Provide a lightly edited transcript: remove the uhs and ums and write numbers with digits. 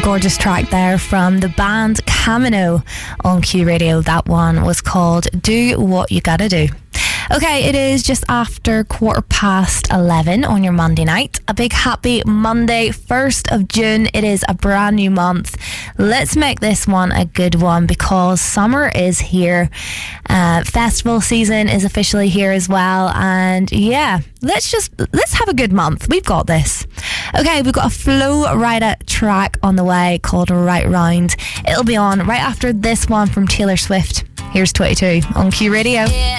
Gorgeous track there from the band Camino on Q Radio. That one was called Do What You Gotta Do. Okay, it is just after 11:15 on your Monday night. A big happy Monday, 1st of June. It is a brand new month. Let's make this one a good one because summer is here. Festival season is officially here as well. And yeah, let's have a good month. We've got this. Okay, we've got a Flo Rida track on the way called Right Round. It'll be on right after this one from Taylor Swift. Here's 22 on Q Radio.